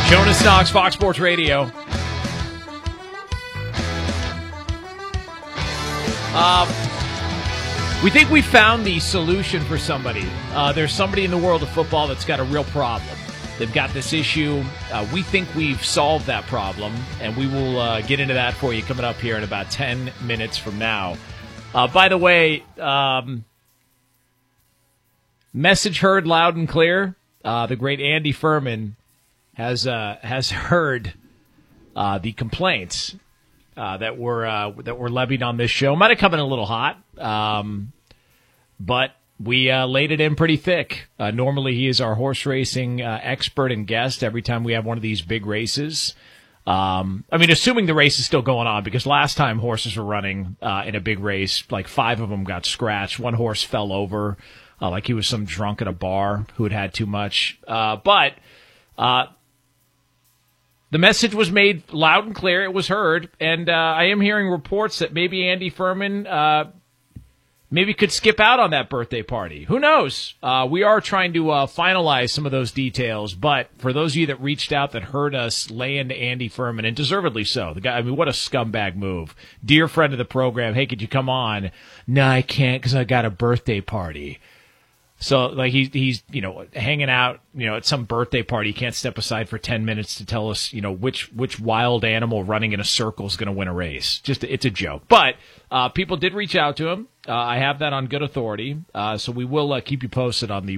Jonas Knox, Fox Sports Radio. We think we found the solution for somebody. There's somebody in the world of football that's got a real problem. They've got this issue. We think we've solved that problem, and we will get into that for you coming up here in about 10 minutes from now. By the way, message heard loud and clear. The great Andy Furman has heard the complaints that were levied on this show. Might have come in a little hot, but we laid it in pretty thick. Normally, he is our horse racing expert and guest every time we have one of these big races. Assuming the race is still going on, because last time horses were running in a big race, like 5 of them got scratched. One horse fell over, like he was some drunk at a bar who had too much. But the message was made loud and clear. It was heard. And I am hearing reports that maybe Andy Furman maybe could skip out on that birthday party. Who knows? We are trying to finalize some of those details. But for those of you that reached out that heard us lay into Andy Furman, and deservedly so. The guy, what a scumbag move. Dear friend of the program, hey, could you come on? No, I can't because I got a birthday party. So, like, he's hanging out, at some birthday party. He can't step aside for 10 minutes to tell us, which wild animal running in a circle is going to win a race. It's a joke. But people did reach out to him. I have that on good authority. So we will keep you posted on the